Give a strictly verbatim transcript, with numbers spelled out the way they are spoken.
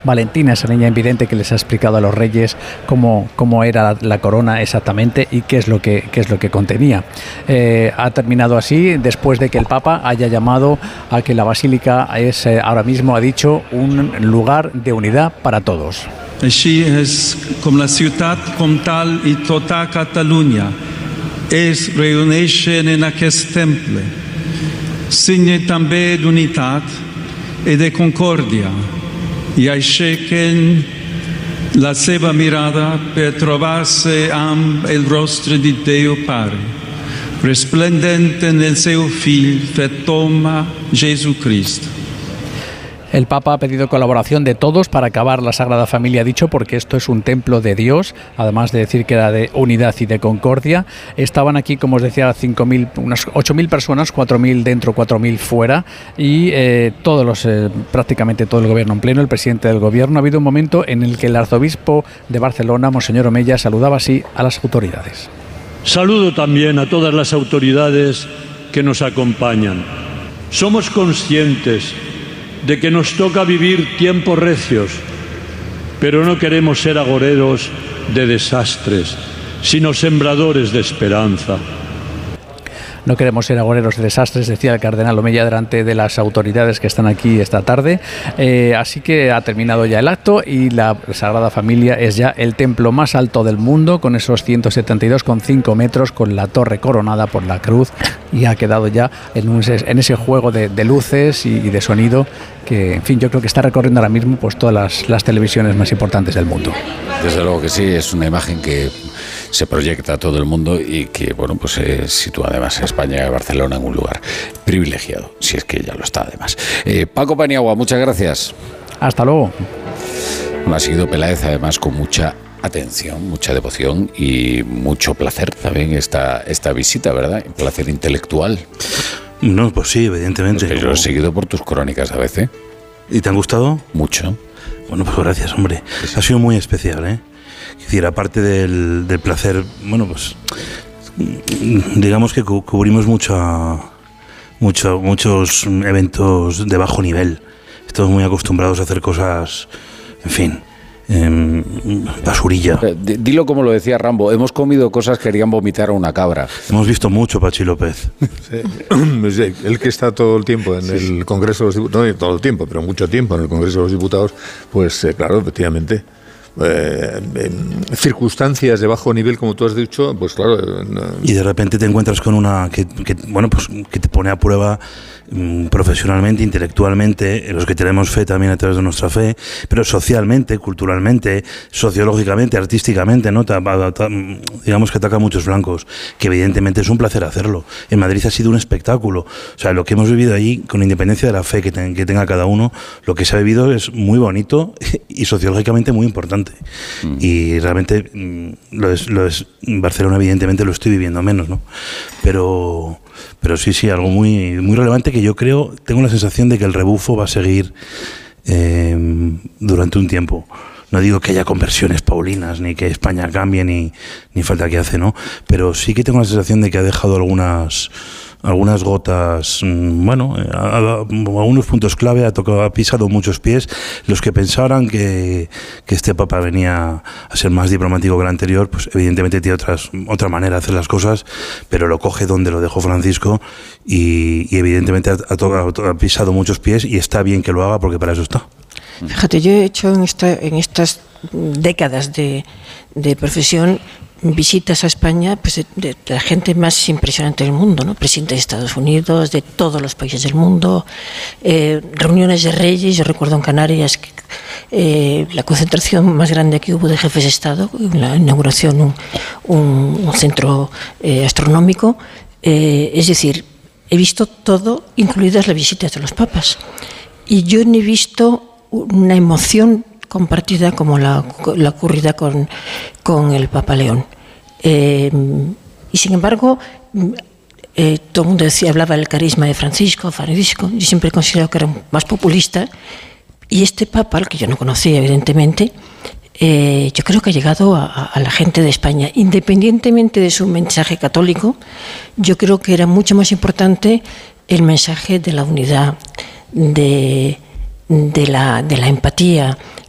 Valentina, esa niña invidente que les ha explicado a los reyes cómo, cómo era la, la corona exactamente y qué es lo que, qué es lo que contenía. Eh, ha terminado así después de que el Papa haya llamado a que la Basílica es eh, ahora mismo, ha dicho, un lugar de unidad para todos. Així és com la ciutat comtal i tota Catalunya es reuneixen en aquest temple, signe també d'unitat i de concòrdia, i aixequen la seva mirada per trobar-se amb el rostre de Déu Pare, resplendent en el seu Fill fet home, Jesucristo. El Papa ha pedido colaboración de todos para acabar la Sagrada Familia, ha dicho, porque esto es un templo de Dios, además de decir que era de unidad y de concordia. Estaban aquí, como os decía, cinco mil, unas ocho mil personas, cuatro mil dentro, cuatro mil fuera, y eh, todos los, eh, prácticamente todo el gobierno en pleno, el presidente del gobierno. Ha habido un momento en el que el arzobispo de Barcelona, Monseñor Omeya, saludaba así a las autoridades. Saludo también a todas las autoridades que nos acompañan. Somos conscientes de que nos toca vivir tiempos recios, pero no queremos ser agoreros de desastres, sino sembradores de esperanza. No queremos ser agoreros de desastres, decía el cardenal Omeya delante de las autoridades que están aquí esta tarde. Eh, así que ha terminado ya el acto y la Sagrada Familia es ya el templo más alto del mundo, con esos ciento setenta y dos coma cinco metros, con la torre coronada por la cruz, y ha quedado ya en, un, en ese juego de, de luces y, y de sonido que, en fin, yo creo que está recorriendo ahora mismo pues todas las, las televisiones más importantes del mundo. Desde luego que sí, es una imagen que se proyecta a todo el mundo y que, bueno, pues se sitúa además a España y Barcelona en un lugar privilegiado, si es que ya lo está además. Eh, Paco Paniagua, muchas gracias. Hasta luego. Ha seguido Peláez además con mucha atención, mucha devoción y mucho placer también esta, esta visita, ¿verdad? Un placer intelectual. No, pues sí, evidentemente. Es que yo lo he seguido por tus crónicas a veces. ¿Y te han gustado? Mucho. Bueno, pues gracias, hombre. Sí, sí. Ha sido muy especial, ¿eh? Es decir, aparte del, del placer, bueno, pues digamos que cu- cubrimos mucha, mucho, muchos eventos de bajo nivel. Estamos muy acostumbrados a hacer cosas, en fin, eh, basurilla. D- dilo como lo decía Rambo, hemos comido cosas que querían vomitar a una cabra. Hemos visto mucho Pachi López. Sí. Él que está todo el tiempo en sí, el sí. Congreso de los Diputados, no todo el tiempo, pero mucho tiempo en el Congreso de los Diputados, pues eh, claro, efectivamente. Eh, en circunstancias de bajo nivel, como tú has dicho, pues claro. Eh, y de repente te encuentras con una que, que bueno, pues que te pone a prueba mm, profesionalmente, intelectualmente, en los que tenemos fe también a través de nuestra fe, pero socialmente, culturalmente, sociológicamente, artísticamente, ¿no? Ta, ta, ta, digamos que ataca muchos flancos, que evidentemente es un placer hacerlo. En Madrid ha sido un espectáculo. O sea, lo que hemos vivido allí, con independencia de la fe que, ten, que tenga cada uno, lo que se ha vivido es muy bonito y sociológicamente muy importante. Mm. Y realmente lo es, lo es Barcelona, evidentemente lo estoy viviendo menos, ¿no? Pero, pero sí, sí, algo muy, muy relevante que yo creo, tengo la sensación de que el rebufo va a seguir eh, durante un tiempo. No digo que haya conversiones paulinas, ni que España cambie, ni, ni falta que hace, ¿no? Pero sí que tengo la sensación de que ha dejado algunas... algunas gotas, bueno, a, a, a algunos puntos clave, ha tocado, ha pisado muchos pies. Los que pensaran que, que este Papa venía a ser más diplomático que el anterior, pues evidentemente tiene otras, otra manera de hacer las cosas, pero lo coge donde lo dejó Francisco y, y evidentemente ha, ha, ha pisado muchos pies y está bien que lo haga porque para eso está. Fíjate, yo he hecho en, esta, en estas décadas de, de profesión visitas a España, pues de, de, de la gente más impresionante del mundo, ¿no? Presidentes de Estados Unidos, de todos los países del mundo, eh, reuniones de reyes. Yo recuerdo en Canarias que, eh, la concentración más grande que hubo de jefes de Estado, en la inauguración un, un, un centro eh, astronómico. Eh, es decir, he visto todo, incluidas las visitas de los papas, y yo no he visto una emoción compartida como la, la ocurrida con, con el Papa León. Eh, y sin embargo, eh, todo el mundo decía, hablaba del carisma de Francisco, Francisco. Yo siempre he considerado que era más populista. Y este Papa, al que yo no conocía, evidentemente, eh, yo creo que ha llegado a, a la gente de España. Independientemente de su mensaje católico, yo creo que era mucho más importante el mensaje de la unidad, de... De la, de la empatía,